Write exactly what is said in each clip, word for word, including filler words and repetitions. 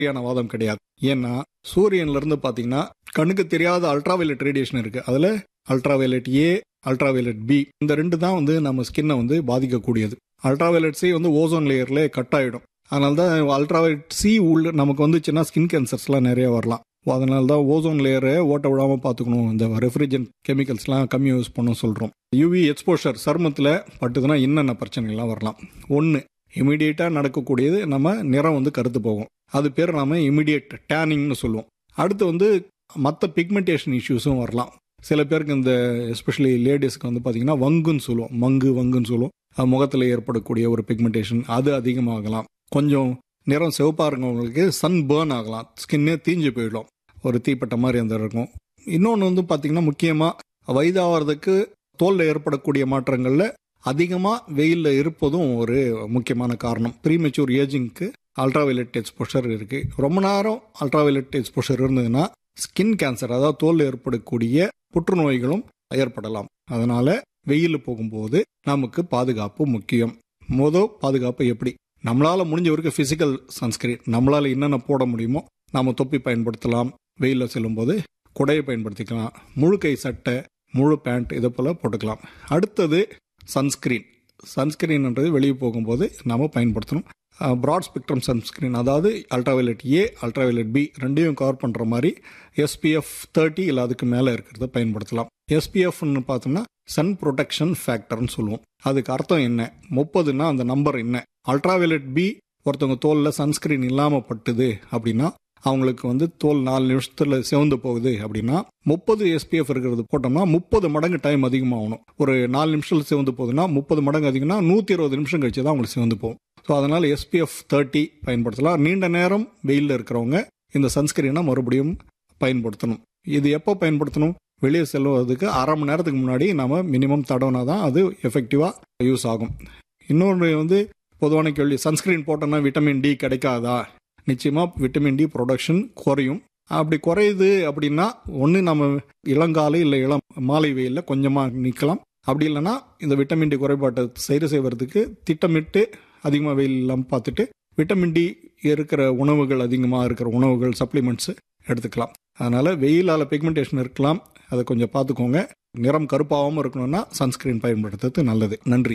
சரியான வாதம் கிடையாது. ஏன்னா சூரியன்ல இருந்து பாத்தீங்கன்னா கண்ணுக்கு தெரியாத அல்ட்ராவயலட் ரேடியேஷன் இருக்கு. அதுல அல்ட்ராவயலட் ஏ, அல்ட்ராவயலட் பி, இந்த ரெண்டு தான் வந்து நம்ம ஸ்கின்னை வந்து பாதிக்கக்கூடியது. அல்ட்ராவயலட் சி வந்து ஓசோன் லேயர்ல கட் ஆயிடும். அதனால தான் அல்ட்ராவயலட் சி உள்ள நமக்கு வந்துச்சுன்னா ஸ்கின் கேன்சர்ஸ்லாம் நிறைய வரலாம். அதனால தான் ஓசோன் லேயரை ஓட்ட விடாம பார்த்துக்கணும். இந்த ரெஃப்ரிஜரன்ட் கெமிக்கல்ஸ்லாம் கம்மி யூஸ் பண்ண சொல்றோம். யூவி எக்ஸ்போஷர் சருமத்தில் பட்டுதுன்னா என்னென்ன பிரச்சனைகள்லாம் வரலாம். ஒன்று, இமீடியட்டா நடக்கக்கூடியது நம்ம நிறம் வந்து கருத்து போகும். அது பேர் நாம இமீடியட் டேனிங்னு சொல்லுவோம். அடுத்து வந்து மற்ற பிக்மெண்டேஷன் இஷ்யூஸும் வரலாம். சில பேருக்கு இந்த எஸ்பெஷலி லேடிஸ்க்கு வந்து பார்த்தீங்கன்னா வங்குன்னு சொல்லுவோம், மங்கு வங்குன்னு சொல்லுவோம். முகத்தில் ஏற்படக்கூடிய ஒரு பிக்மெண்டேஷன் அது அதிகமாகலாம். கொஞ்சம் நிறம் சிவப்பாக இருக்கவங்களுக்கு சன் பேர்ன் ஆகலாம், ஸ்கின்னே தீஞ்சு போயிடும், ஒரு தீப்பட்ட மாதிரி அந்த இருக்கும். இன்னொன்று வந்து பார்த்தீங்கன்னா முக்கியமாக வயதாகிறதுக்கு தோலில் ஏற்படக்கூடிய மாற்றங்களில் அதிகமாக வெயிலில் இருப்பதும் ஒரு முக்கியமான காரணம். ப்ரீமெச்சூர் ஏஜிங்க்கு அல்ட்ராவயலட் எக்ஸ்போஷர் இருக்குது. ரொம்ப நேரம் அல்ட்ராவயலட் எக்ஸ்போஷர் இருந்ததுன்னா ஸ்கின் கேன்சர், அதாவது தோலில் ஏற்படக்கூடிய புற்றுநோய்களும் ஏற்படலாம். அதனால வெயில் போகும்போது நமக்கு பாதுகாப்பு முக்கியம். மொதல் பாதுகாப்பு எப்படி? நம்மளால முடிஞ்ச வரைக்கும் பிசிக்கல் சன்ஸ்கிரீன் நம்மளால என்னென்ன போட முடியுமோ நாம தொப்பி பயன்படுத்தலாம். வெயிலில் செல்லும்போது குடையை பயன்படுத்திக்கலாம். முழு கை சட்டை, முழு பேண்ட் இதை போல போட்டுக்கலாம். அடுத்தது சன்ஸ்கிரீன். சன்ஸ்கிரீன்ன்றது வெளியே போகும்போது நாம பயன்படுத்தணும். ப்ராட் ஸ்பெக்ட்ரம் சன்ஸ்கிரீன், அதாவது அல்ட்ராவயலட் ஏ, அல்ட்ராவயலட் பி ரெண்டையும் கவர் பண்ணுற மாதிரி எஸ்பிஎஃப் தேர்ட்டி இல்லை அதுக்கு மேலே இருக்கிறத பயன்படுத்தலாம். எஸ்பிஎஃப்னு பார்த்தோம்னா சன் ப்ரொடெக்ஷன் ஃபேக்டர்னு சொல்லுவோம். அதுக்கு அர்த்தம் என்ன? முப்பதுன்னா அந்த நம்பர் என்ன? அல்ட்ராவயலட் பி ஒருத்தவங்க தோலில் சன்ஸ்கிரீன் இல்லாமல் பட்டுது அப்படின்னா அவங்களுக்கு வந்து தோல் நாலு நிமிஷத்துல சிவந்து போகுது அப்படின்னா முப்பது எஸ்பிஎஃப் இருக்கிறது போட்டோம்னா முப்பது மடங்கு டைம் அதிகமாகணும். ஒரு நாலு நிமிஷத்துல சிவந்து போகுதுன்னா முப்பது மடங்கு அதிகம்னா நூற்றி இருபது நிமிஷம் கழிச்சு தான் அவங்களுக்கு சிவந்து போகும். ஸோ அதனால எஸ்பிஎஃப் தேர்ட்டி பயன்படுத்தலாம். நீண்ட நேரம் வெயிலில் இருக்கிறவங்க இந்த சன்ஸ்கிரீனை மறுபடியும் பயன்படுத்தணும். இது எப்போ பயன்படுத்தணும்? வெளியே செல்வதற்கு அரை மணி நேரத்துக்கு முன்னாடி நம்ம மினிமம் தடவினா தான் அது எஃபெக்டிவாக யூஸ் ஆகும். இன்னொன்று வந்து பொதுவான கேள்வி, சன்ஸ்கிரீன் போட்டோம்னா விட்டமின் டி கிடைக்காதா? நிச்சயமாக விட்டமின் டி ப்ரொடக்ஷன் குறையும். அப்படி குறையுது அப்படின்னா ஒன்று நம்ம இளங்காலை இல்லை இளம் மாலை வெயிலில் கொஞ்சமாக நிற்கலாம். அப்படி இல்லைன்னா இந்த விட்டமின் டி குறைபாட்டை சரி செய்வதற்கு திட்டமிட்டு அதிகமாக வெயில் இல்லாமல் பார்த்துட்டு விட்டமின் டி இருக்கிற உணவுகள், அதிகமாக இருக்கிற உணவுகள், சப்ளிமெண்ட்ஸ் எடுத்துக்கலாம். அதனால வெயிலால் பிக்மெண்டேஷன் இருக்கலாம், அதை கொஞ்சம் பார்த்துக்கோங்க. நிறம் கருப்பாகாமல் இருக்கணும்னா சன்ஸ்கிரீன் பயன்படுத்துறது நல்லது. நன்றி.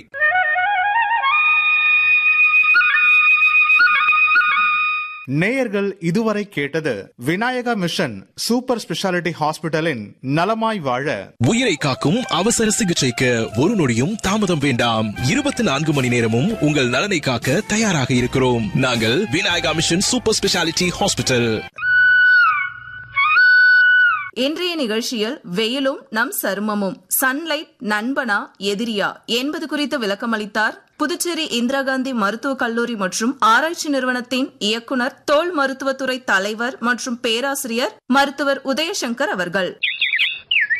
நேயர்கள் இதுவரை கேட்டது விநாயகா மிஷன் சூப்பர் ஸ்பெஷாலிட்டி ஹாஸ்பிட்டலின் நலமாய் வாழ. உயிரை காக்கும் அவசர சிகிச்சைக்கு ஒரு நொடியும் தாமதம் வேண்டாம். இருபத்தி நான்கு மணி நேரமும் உங்கள் நலனை காக்க தயாராக இருக்கிறோம். நாங்கள் Vinayaka mission super speciality hospital. இன்றைய நிகழ்ச்சியில் வெயிலும் நம் சருமமும், சன்லைட் நண்பனா எதிரியா என்பது குறித்து விளக்கமளித்தார் புதுச்சேரி இந்திரா காந்தி மருத்துவக் கல்லூரி மற்றும் ஆராய்ச்சி நிறுவனத்தின் இயக்குனர், தோல் மருத்துவத்துறை தலைவர் மற்றும் பேராசிரியர் மருத்துவர் உதயசங்கர் அவர்கள்.